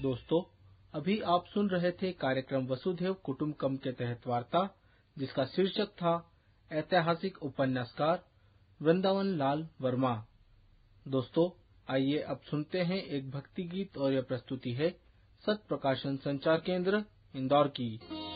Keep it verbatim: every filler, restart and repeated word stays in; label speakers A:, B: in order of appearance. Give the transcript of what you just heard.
A: दोस्तों, अभी आप सुन रहे थे कार्यक्रम वसुधैव कुटुंबकम के तहत वार्ता, जिसका शीर्षक था ऐतिहासिक उपन्यासकार वृंदावन लाल वर्मा। दोस्तों, आइए अब सुनते हैं एक भक्ति गीत और यह प्रस्तुति है सत प्रकाशन संचार केंद्र इंदौर की।